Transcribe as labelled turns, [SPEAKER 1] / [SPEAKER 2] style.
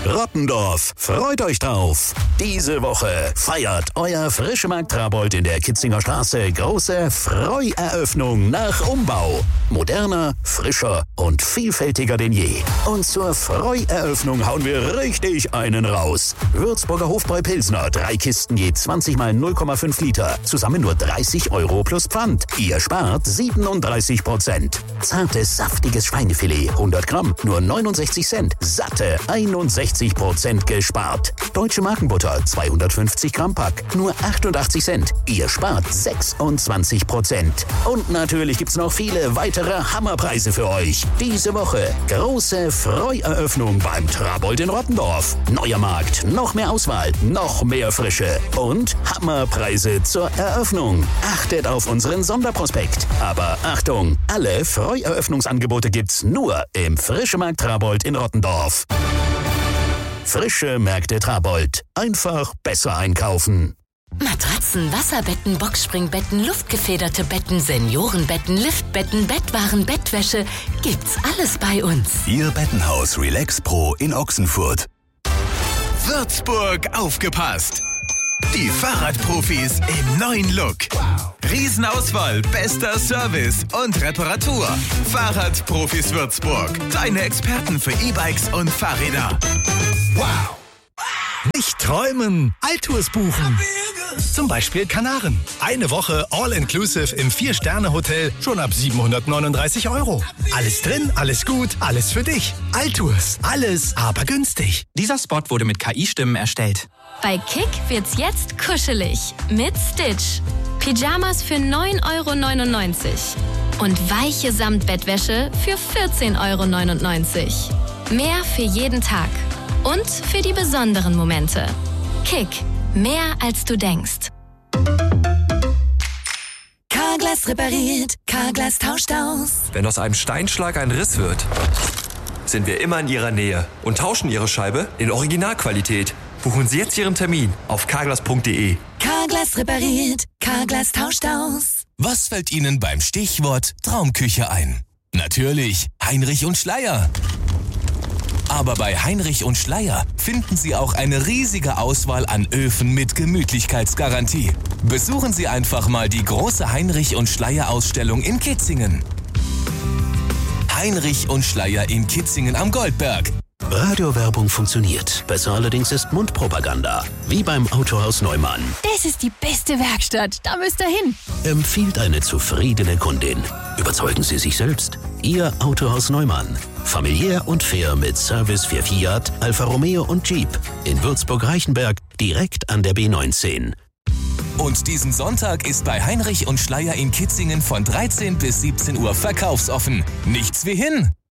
[SPEAKER 1] Rottendorf, freut euch drauf. Diese Woche feiert euer Frischemarkt Trabold in der Kitzinger Straße große Freueröffnung nach Umbau. Moderner, frischer und vielfältiger denn je. Und zur Freueröffnung hauen wir richtig einen raus. Würzburger Hofbräu Pilsner, 3 Kisten je 20 mal 0,5 Liter. Zusammen nur 30 € plus Pfand. Ihr spart 37%. Zartes, saftiges Schweinefilet, 100 Gramm, nur 69 Cent. Satte 61% gespart. Deutsche Markenbutter, 250 Gramm Pack, nur 88 Cent. Ihr spart 26%. Und natürlich gibt's noch viele weitere Hammerpreise für euch. Diese Woche große Freueröffnung beim Trabold in Rottendorf. Neuer Markt, noch mehr Auswahl, noch mehr Frische und Hammerpreise zur Eröffnung. Achtet auf unseren Sonderprospekt. Aber Achtung, alle Freueröffnungsangebote gibt's nur im Frischemarkt Trabold in Rottendorf. Frische Märkte Trabold. Einfach besser einkaufen.
[SPEAKER 2] Matratzen, Wasserbetten, Boxspringbetten, luftgefederte Betten, Seniorenbetten, Liftbetten, Bettwaren, Bettwäsche. Gibt's alles bei uns.
[SPEAKER 3] Ihr Bettenhaus Relax Pro in Ochsenfurt.
[SPEAKER 4] Würzburg aufgepasst! Die Fahrradprofis im neuen Look. Riesenauswahl, bester Service und Reparatur. Fahrradprofis Würzburg. Deine Experten für E-Bikes und Fahrräder.
[SPEAKER 5] Wow! Nicht träumen, Alltours buchen. Zum Beispiel Kanaren. Eine Woche All-Inclusive im 4-Sterne-Hotel schon ab 739 €. Alles drin, alles gut, alles für dich. Alltours, alles aber günstig.
[SPEAKER 6] Dieser Spot wurde mit KI-Stimmen erstellt.
[SPEAKER 7] Bei Kick wird's jetzt kuschelig mit Stitch. Pyjamas für 9,99 € und weiche Samtbettwäsche für 14,99 €. Mehr für jeden Tag. Und für die besonderen Momente. Kick. Mehr als du denkst.
[SPEAKER 8] Carglass repariert. Carglass tauscht aus.
[SPEAKER 9] Wenn aus einem Steinschlag ein Riss wird, sind wir immer in Ihrer Nähe und tauschen Ihre Scheibe in Originalqualität. Buchen Sie jetzt Ihren Termin auf carglass.de.
[SPEAKER 8] Carglass repariert. Carglass tauscht aus.
[SPEAKER 10] Was fällt Ihnen beim Stichwort Traumküche ein? Natürlich Heinrich und Schleier. Aber bei Heinrich und Schleier finden Sie auch eine riesige Auswahl an Öfen mit Gemütlichkeitsgarantie. Besuchen Sie einfach mal die große Heinrich und Schleier Ausstellung in Kitzingen. Heinrich und Schleier in Kitzingen am Goldberg.
[SPEAKER 1] Radiowerbung funktioniert. Besser allerdings ist Mundpropaganda. Wie beim Autohaus Neumann.
[SPEAKER 11] Das ist die beste Werkstatt. Da müsst ihr hin.
[SPEAKER 1] Empfiehlt eine zufriedene Kundin. Überzeugen Sie sich selbst. Ihr Autohaus Neumann. Familiär und fair mit Service für Fiat, Alfa Romeo und Jeep. In Würzburg-Reichenberg, direkt an der B19.
[SPEAKER 10] Und diesen Sonntag ist bei Heinrich und Schleier in Kitzingen von 13 bis 17 Uhr verkaufsoffen. Nichts wie hin.